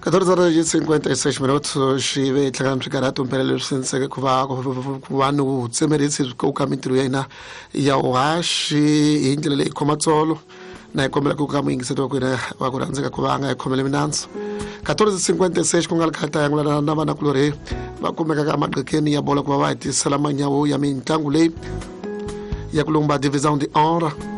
14:56 minutos xive tlhakana swikarato mpelelo senseke ku va ni vutsemerisi byi koka mintirho ya hina ya uhaxi hi ndlela leyi khoma tsolo na hi kombela ku ka muyingiseti wa kwina wa ku rhandzeka ku va a nga hi khomele minandzu 14:56 ku nga likhata yangulana na vanakulorhi va kumekaka emagqekeni ya bolo ku va va hi tisela manyawu ya mitlangu leyi ya ku lungha division d'honneur